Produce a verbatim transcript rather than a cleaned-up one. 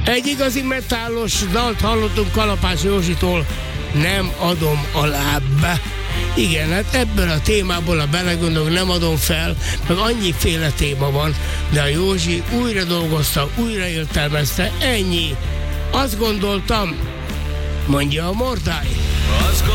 Egy igazi metálos dalt hallottunk Kalapács Józsitól, Nem adom a láb. Igen, hát ebből a témából, a belegondolok, nem adom fel, meg annyiféle téma van, de a Józsi újra dolgozta, újra értelmezte, ennyi. Azt gondoltam, mondja a Mordály.